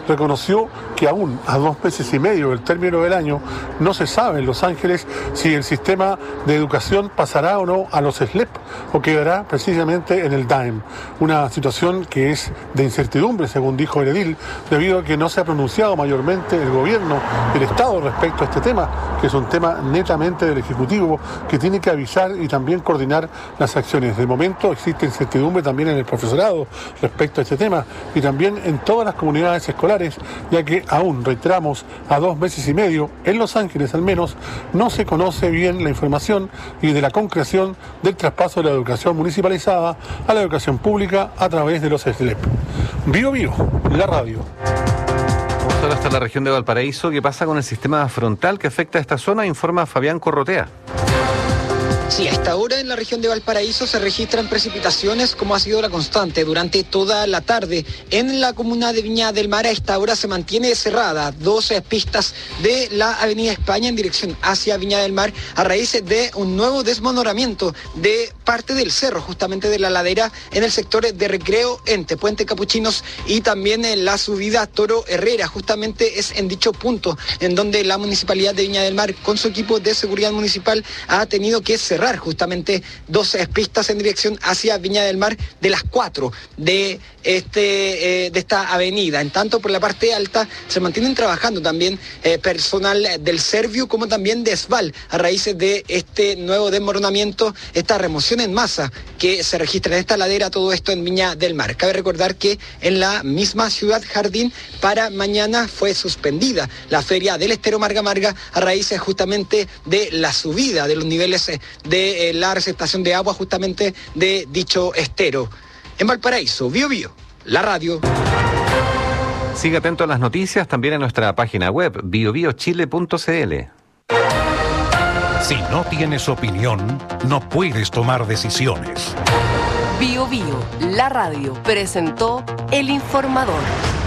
reconoció que aún a 2 meses y medio del término del año no se sabe en Los Ángeles si el sistema de educación pasará o no a los SLEP o quedará precisamente en el DIME. Una situación que es de incertidumbre, según dijo el edil, debido a que no se ha pronunciado mayormente el gobierno, el Estado respecto a este tema, que es un tema netamente del Ejecutivo, que tiene que avisar y también coordinar las acciones. De momento existe incertidumbre también en el profesorado respecto a este tema y también en todas las comunidades escolares, ya que aún, reiteramos, a 2 meses y medio, en Los Ángeles al menos, no se conoce bien la información y de la concreción del traspaso de la educación municipalizada a la educación pública a través de los SLEP. Bio Bio, la radio. Vamos ahora hasta la región de Valparaíso. ¿Qué pasa con el sistema frontal que afecta a esta zona? Informa Fabián Corrotea. Sí, a esta hora en la región de Valparaíso se registran precipitaciones como ha sido la constante durante toda la tarde. En la comuna de Viña del Mar a esta hora se mantiene cerrada 12 pistas de la avenida España en dirección hacia Viña del Mar a raíz de un nuevo desmonoramiento de parte del cerro, justamente de la ladera en el sector de Recreo Ente, Puente Capuchinos y también en la subida Toro Herrera. Justamente es en dicho punto en donde la Municipalidad de Viña del Mar con su equipo de seguridad municipal ha tenido que cerrar justamente 12 pistas en dirección hacia Viña del Mar de las 4 de esta avenida. En tanto, por la parte alta se mantienen trabajando también personal del Serviu como también de SVAL a raíz de este nuevo desmoronamiento, esta remoción en masa que se registra en esta ladera, todo esto en Viña del Mar. Cabe recordar que en la misma Ciudad Jardín para mañana fue suspendida la feria del Estero Marga Marga a raíz justamente de la subida de los niveles de la receptación de agua justamente de dicho estero. En Valparaíso, Bio Bio, la radio. Siga atento a las noticias también en nuestra página web, biobiochile.cl. Si no tienes opinión, no puedes tomar decisiones. Bio Bio, la radio, presentó El Informador.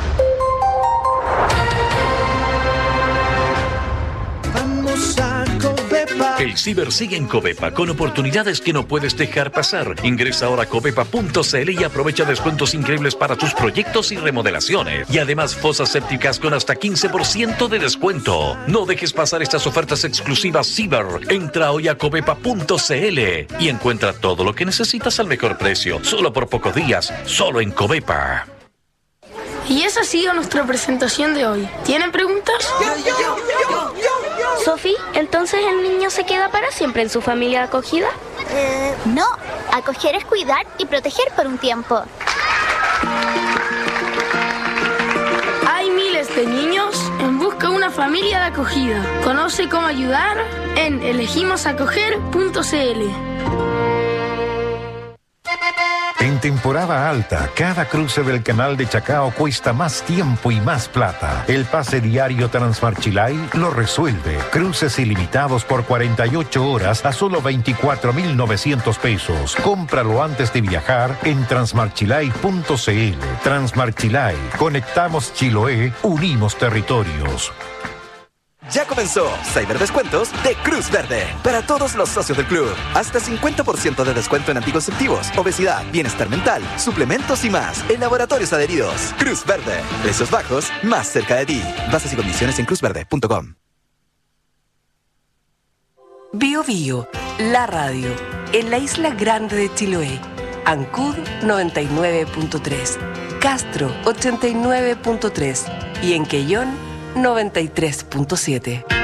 El ciber sigue en Covepa con oportunidades que no puedes dejar pasar. Ingresa ahora a covepa.cl y aprovecha descuentos increíbles para tus proyectos y remodelaciones. Y además fosas sépticas con hasta 15% de descuento. No dejes pasar estas ofertas exclusivas ciber. Entra hoy a covepa.cl y encuentra todo lo que necesitas al mejor precio. Solo por pocos días, solo en Covepa. Y esa ha sido nuestra presentación de hoy. ¿Tienen preguntas? Sofi, ¿entonces el niño se queda para siempre en su familia de acogida? No, acoger es cuidar y proteger por un tiempo. Hay miles de niños en busca de una familia de acogida. Conoce cómo ayudar en elegimosacoger.cl. En temporada alta, cada cruce del canal de Chacao cuesta más tiempo y más plata. El pase diario Transmarchilay lo resuelve. Cruces ilimitados por 48 horas a solo 24.900 pesos. Cómpralo antes de viajar en transmarchilay.cl. Transmarchilay. Conectamos Chiloé, unimos territorios. Ya comenzó Cyberdescuentos de Cruz Verde. Para todos los socios del club. Hasta 50% de descuento en anticonceptivos, obesidad, bienestar mental, suplementos y más. En laboratorios adheridos. Cruz Verde. Precios bajos, más cerca de ti. Bases y condiciones en cruzverde.com. Bio Bio, la radio. En la isla grande de Chiloé. Ancud 99.3. Castro 89.3. Y en Quellón 93.7.